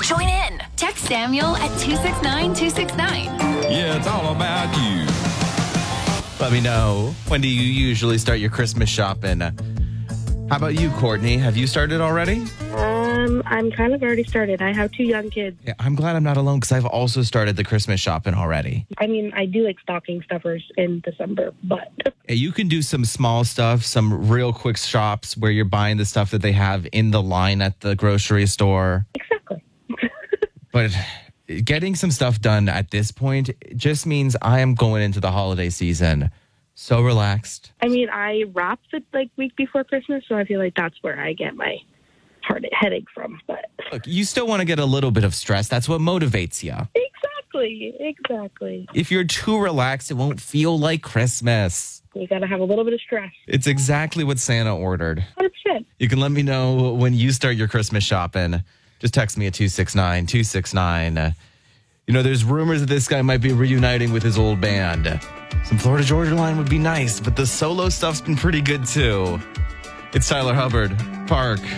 Join in. Text Samuel at 269-269. Yeah, it's all about you. Let me know, when do you usually start your Christmas shopping? How about you, Courtney? Have you started already? I'm kind of already started. I have 2 young kids. Yeah, I'm glad I'm not alone because I've also started the Christmas shopping already. I mean, I do like stocking stuffers in December, but Yeah, you can do some small stuff, some real quick shops where you're buying the stuff that they have in the line at the grocery store. exactly. But getting some stuff done at this point just means I am going into the holiday season so relaxed. I mean, I wrap the week before Christmas, so I feel like that's where I get my headache from. But Look, you still want to get a little bit of stress. That's what motivates you. exactly. If you're too relaxed, it won't feel like Christmas. You got to have a little bit of stress. It's exactly what Santa ordered. 100%. You can let me know when you start your Christmas shopping. Just text me at 269-269. There's rumors that this guy might be reuniting with his old band. Some Florida Georgia Line would be nice, but the solo stuff's been pretty good too. It's Tyler Hubbard, Park.